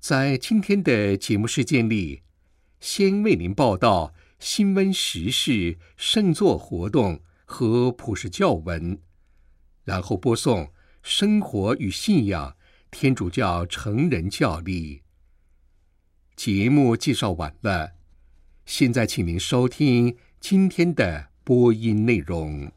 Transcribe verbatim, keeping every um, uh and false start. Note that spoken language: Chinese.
在今天的节目事件里，先为您报道新闻时事、圣座活动和普世教文，然后播送生活与信仰天主教成人教例。节目介绍完了，现在请您收听今天的播音内容。